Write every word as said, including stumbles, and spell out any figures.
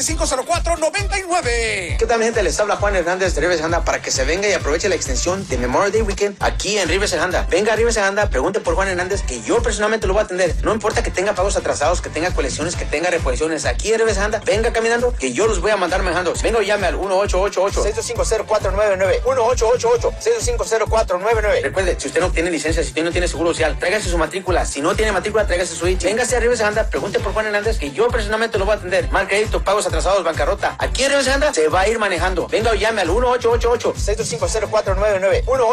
cinco cero cuatro, nueve nueve. ¿Qué tal, mi gente? Les habla Juan Hernández de Rivers Honda para que se venga y aproveche la extensión de Memorial Day Weekend aquí en Rivers Honda. Venga a Rivers Honda, pregunte por Juan Hernández, que yo personalmente lo voy a atender. No importa que tenga pagos atrasados, que tenga colecciones, que tenga reposiciones. Aquí en Rivers Honda, venga caminando, que yo los voy a mandar manejando. Venga o llame al uno ocho ocho ocho, seis dos cinco, cero cuatro nueve nueve. uno ocho ocho ocho, seis dos cinco, cero cuatro nueve nueve. Recuerde, si usted no tiene licencia, si usted no tiene seguro social, tráigase su matrícula. Si no tiene matrícula, tráigase su I D. Véngase a Rivers Honda, pregunte por Juan Hernández, que yo personalmente lo voy a atender. Mal crédito, pagos atrasados, bancarrota. Aquí en Rivers Honda se va a ir manejando. Venga o llame al uno ocho ocho ocho, seis dos cinco, cero cuatro nueve nueve.